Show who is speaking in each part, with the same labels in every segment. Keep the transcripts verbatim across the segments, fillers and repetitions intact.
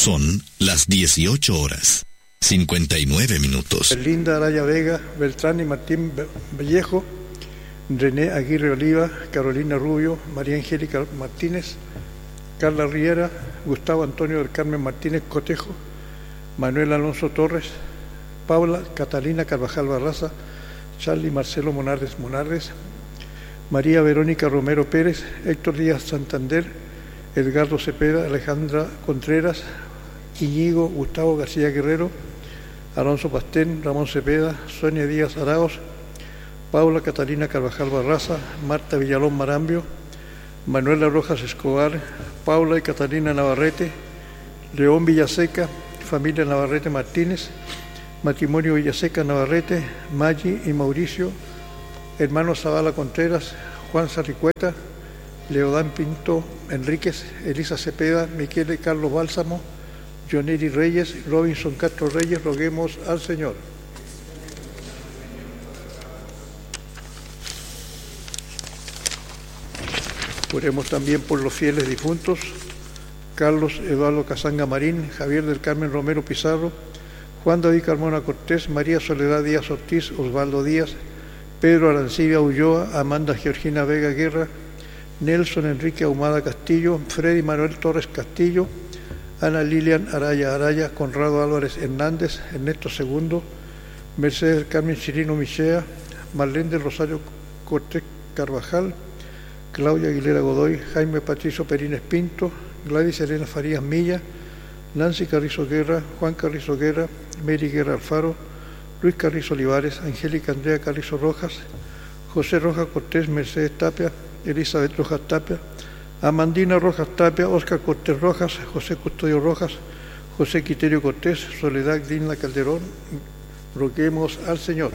Speaker 1: Son las dieciocho horas, cincuenta y nueve minutos.
Speaker 2: Linda Araya Vega, Beltrán y Martín Vallejo, René Aguirre Oliva, Carolina Rubio, María Angélica Martínez, Carla Riera, Gustavo Antonio del Carmen Martínez Cotejo, Manuel Alonso Torres, Paula Catalina Carvajal Barraza, Charlie Marcelo Monarres Monarres, María Verónica Romero Pérez, Héctor Díaz Santander, Edgardo Cepeda, Alejandra Contreras, Iñigo Gustavo García Guerrero, Alonso Pastén, Ramón Cepeda, Sonia Díaz Araos, Paula Catalina Carvajal Barraza, Marta Villalón Marambio, Manuela Rojas Escobar, Paula y Catalina Navarrete, León Villaseca, familia Navarrete Martínez, matrimonio Villaseca Navarrete, Maggi y Mauricio, hermanos Zavala Contreras, Juan Sarricueta, Leodán Pinto Enríquez, Elisa Cepeda, Miquel Carlos Bálsamo, Joneri Reyes, Robinson Castro Reyes. Roguemos al Señor. Oremos también por los fieles difuntos: Carlos Eduardo Casanga Marín, Javier del Carmen Romero Pizarro, Juan David Carmona Cortés, María Soledad Díaz Ortiz, Osvaldo Díaz, Pedro Arancibia Ulloa, Amanda Georgina Vega Guerra, Nelson Enrique Ahumada Castillo, Freddy Manuel Torres Castillo, Ana Lilian Araya Araya, Conrado Álvarez Hernández, Ernesto Segundo, Mercedes del Carmen Chirino Michea, Marlene del Rosario Cortés Carvajal, Claudia Aguilera Godoy, Jaime Patricio Perines Pinto, Gladys Elena Farías Milla, Nancy Carrizo Guerra, Juan Carrizo Guerra, Mary Guerra Alfaro, Luis Carrizo Olivares, Angélica Andrea Carrizo Rojas, José Rojas Cortés, Mercedes Tapia, Elizabeth Rojas Tapia, Amandina Rojas Tapia, Óscar Cortés Rojas, José Custodio Rojas, José Quiterio Cortés, Soledad Digna Calderón. Roguemos al Señor.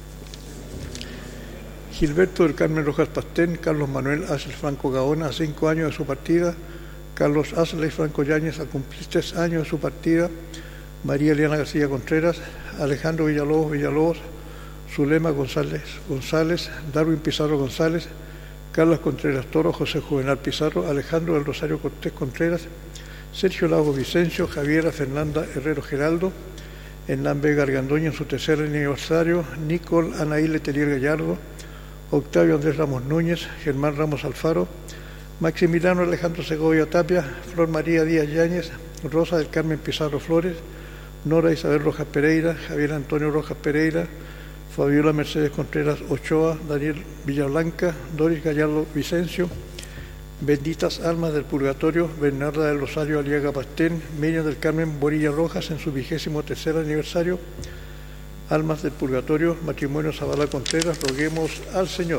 Speaker 2: Gilberto del Carmen Rojas Pastén, Carlos Manuel Asel Franco Gaona, a cinco años de su partida, Carlos Asle Franco Yáñez, a cumplir tres años de su partida, María Eliana García Contreras, Alejandro Villalobos Villalobos, Zulema González González, Darwin Pizarro González, Carlos Contreras Toro, José Juvenal Pizarro, Alejandro del Rosario Cortés Contreras, Sergio Lago Vicencio, Javiera Fernanda Herrero Geraldo, Hernán Vega Argandoña en su tercer aniversario, Nicole Anaí Letelier Gallardo, Octavio Andrés Ramos Núñez, Germán Ramos Alfaro, Maximiliano Alejandro Segovia Tapia, Flor María Díaz Yáñez, Rosa del Carmen Pizarro Flores, Nora Isabel Rojas Pereira, Javier Antonio Rojas Pereira, Fabiola Mercedes Contreras Ochoa, Daniel Villablanca, Doris Gallardo Vicencio, Benditas Almas del Purgatorio, Bernarda del Rosario Aliaga Pastén, Miriam del Carmen Borilla Rojas en su vigésimo tercer aniversario, Almas del Purgatorio, matrimonio Zavala Contreras. Roguemos al Señor.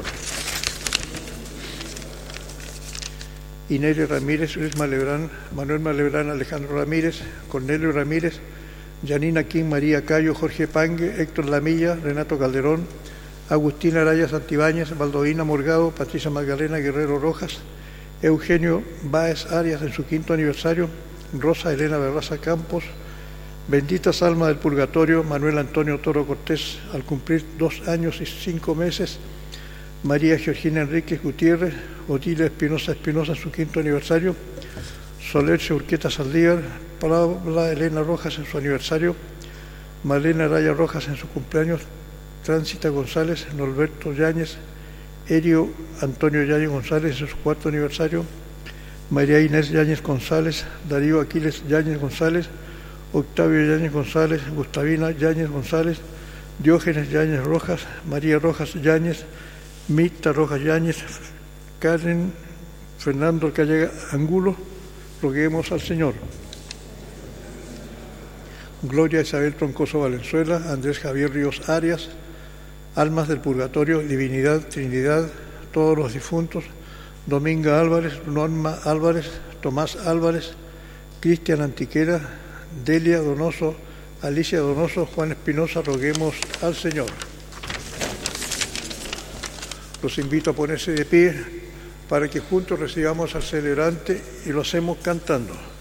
Speaker 2: Inelia Ramírez, Luis Malebrán, Manuel Malebrán, Alejandro Ramírez, Cornelio Ramírez, Yanina King, María Cayo, Jorge Pangue, Héctor Lamilla, Renato Calderón, Agustín Araya Santibáñez, Baldovina Morgado, Patricia Magdalena Guerrero Rojas, Eugenio Báez Arias en su quinto aniversario, Rosa Elena Berraza Campos, Benditas Almas del Purgatorio, Manuel Antonio Toro Cortés al cumplir dos años y cinco meses, María Georgina Enríquez Gutiérrez, Otilia Espinosa Espinosa en su quinto aniversario, Solercio Urqueta Saldívar, Paula Elena Rojas en su aniversario, Marlena Araya Rojas en su cumpleaños, Tránsita González, Norberto Yáñez, Erio Antonio Yáñez González en su cuarto aniversario, María Inés Yáñez González, Darío Aquiles Yáñez González, Octavio Yáñez González, Gustavina Yáñez González, Diógenes Yáñez Rojas, María Rojas Yáñez, Mita Rojas Yáñez, Karen Fernando Callega Angulo. Roguemos al Señor. Gloria Isabel Troncoso Valenzuela, Andrés Javier Ríos Arias, Almas del Purgatorio, Divinidad, Trinidad, todos los difuntos, Dominga Álvarez, Norma Álvarez, Tomás Álvarez, Cristian Antiquera, Delia Donoso, Alicia Donoso, Juan Espinosa. Roguemos al Señor. Los invito a ponerse de pie para que juntos recibamos al celebrante y lo hacemos cantando.